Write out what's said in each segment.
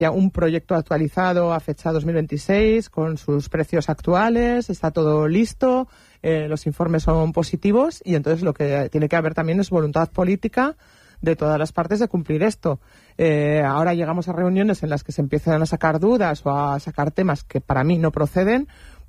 ya un proyecto actualizado a fecha 2026 con sus precios actuales, está todo listo, los informes son positivos y entonces lo que tiene que haber también es voluntad política de todas las partes de cumplir esto. Ahora llegamos a reuniones en las que se empiezan a sacar dudas o a sacar temas que para mí no proceden,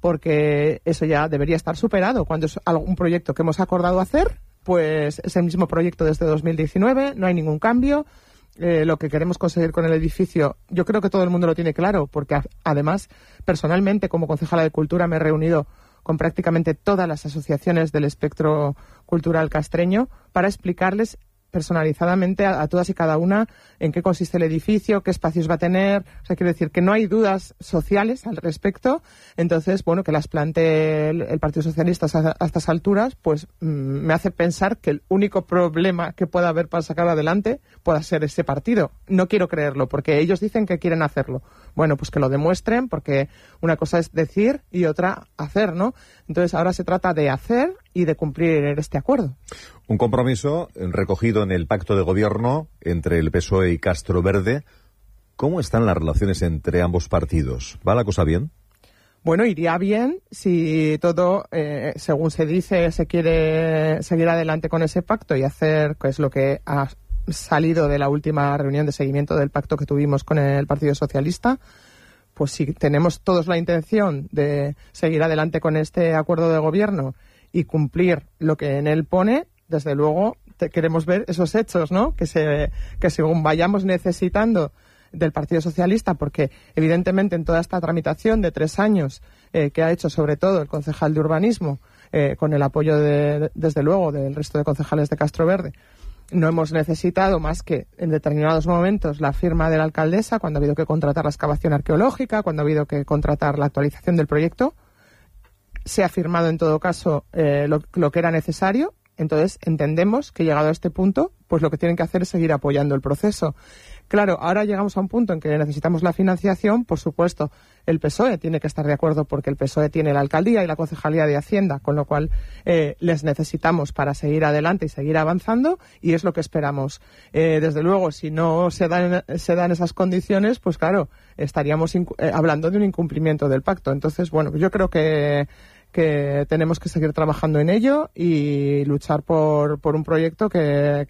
porque eso ya debería estar superado. Cuando es algún proyecto que hemos acordado hacer, pues es el mismo proyecto desde 2019, no hay ningún cambio. Lo que queremos conseguir con el edificio, yo creo que todo el mundo lo tiene claro, porque además, personalmente, como concejala de Cultura, me he reunido con prácticamente todas las asociaciones del espectro cultural castreño para explicarles personalizadamente a todas y cada una en qué consiste el edificio, qué espacios va a tener. O sea, quiero decir que no hay dudas sociales al respecto. Entonces, bueno, que las plantee el Partido Socialista a estas alturas, pues me hace pensar que el único problema que pueda haber para sacar adelante pueda ser ese partido. No quiero creerlo, porque ellos dicen que quieren hacerlo. Bueno, pues que lo demuestren, porque una cosa es decir y otra hacer, ¿no? Entonces, ahora se trata de hacer y de cumplir este acuerdo. Un compromiso recogido en el pacto de gobierno entre el PSOE y Castroverde. ¿Cómo están las relaciones entre ambos partidos? ¿Va la cosa bien? Bueno, iría bien si todo, según se dice, se quiere seguir adelante con ese pacto y hacer, que es lo que ha salido de la última reunión de seguimiento del pacto que tuvimos con el Partido Socialista. Pues si tenemos todos la intención de seguir adelante con este acuerdo de gobierno y cumplir lo que en él pone, desde luego queremos ver esos hechos, ¿no? Que según vayamos necesitando del Partido Socialista, porque evidentemente en toda esta tramitación de 3 años que ha hecho sobre todo el concejal de urbanismo, con el apoyo desde luego del resto de concejales de Castroverde, no hemos necesitado más que en determinados momentos la firma de la alcaldesa cuando ha habido que contratar la excavación arqueológica, cuando ha habido que contratar la actualización del proyecto. Se ha firmado en todo caso lo que era necesario. Entonces entendemos que llegado a este punto, pues lo que tienen que hacer es seguir apoyando el proceso. Claro, ahora llegamos a un punto en que necesitamos la financiación. Por supuesto, el PSOE tiene que estar de acuerdo porque el PSOE tiene la alcaldía y la concejalía de Hacienda, con lo cual les necesitamos para seguir adelante y seguir avanzando, y es lo que esperamos. Desde luego, si no se dan esas condiciones, pues claro, estaríamos hablando de un incumplimiento del pacto. Entonces, bueno, yo creo que tenemos que seguir trabajando en ello y luchar por un proyecto que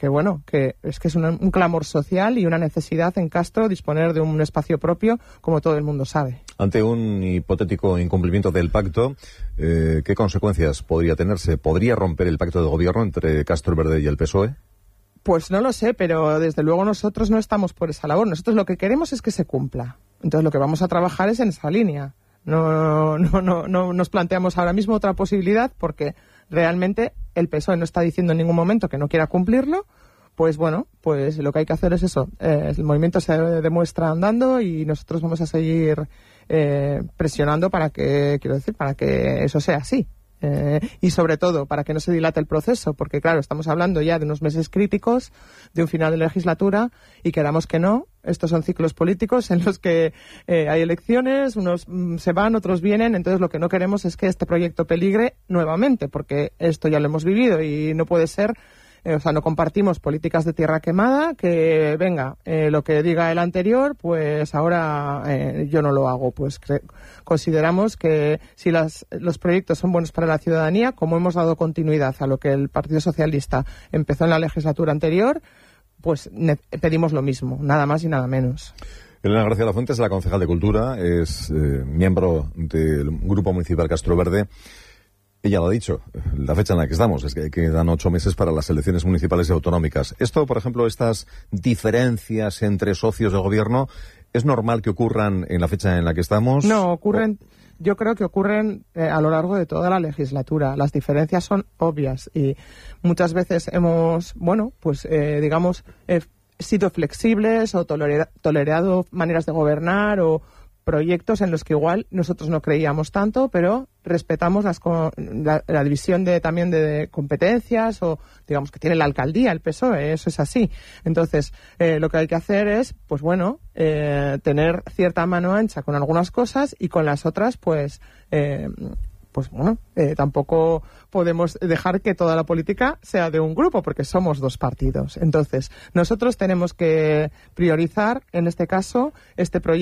es un clamor social y una necesidad en Castro disponer de un espacio propio, como todo el mundo sabe. Ante un hipotético incumplimiento del pacto, ¿qué consecuencias podría tenerse? ¿Podría romper el pacto de gobierno entre Castroverde y el PSOE? Pues no lo sé, pero desde luego nosotros no estamos por esa labor. Nosotros lo que queremos es que se cumpla. Entonces lo que vamos a trabajar es en esa línea. No nos planteamos ahora mismo otra posibilidad, porque realmente el PSOE no está diciendo en ningún momento que no quiera cumplirlo. Pues bueno, pues lo que hay que hacer es eso. El movimiento se demuestra andando y nosotros vamos a seguir presionando para que eso sea así. Y sobre todo para que no se dilate el proceso, porque claro, estamos hablando ya de unos meses críticos, de un final de legislatura, y queramos que no, estos son ciclos políticos en los que hay elecciones, unos se van, otros vienen. Entonces lo que no queremos es que este proyecto peligre nuevamente, porque esto ya lo hemos vivido y no puede ser. No compartimos políticas de tierra quemada, que venga, lo que diga el anterior, pues ahora yo no lo hago. Pues consideramos que si los proyectos son buenos para la ciudadanía, como hemos dado continuidad a lo que el Partido Socialista empezó en la legislatura anterior, pues pedimos lo mismo, nada más y nada menos. Elena García Lafuente es la concejal de Cultura, es miembro del Grupo Municipal Castroverde. Ella lo ha dicho, la fecha en la que estamos, es que quedan 8 meses para las elecciones municipales y autonómicas. Esto, por ejemplo, estas diferencias entre socios de gobierno, ¿es normal que ocurran en la fecha en la que estamos? No, yo creo que ocurren a lo largo de toda la legislatura. Las diferencias son obvias y muchas veces hemos, sido flexibles o tolerado maneras de gobernar o proyectos en los que igual nosotros no creíamos tanto, pero respetamos la división también de competencias, o digamos que tiene la alcaldía, el PSOE, eso es así. Entonces, lo que hay que hacer es, tener cierta mano ancha con algunas cosas y con las otras, pues bueno, tampoco podemos dejar que toda la política sea de un grupo, porque somos dos partidos. Entonces, nosotros tenemos que priorizar, en este caso, este proyecto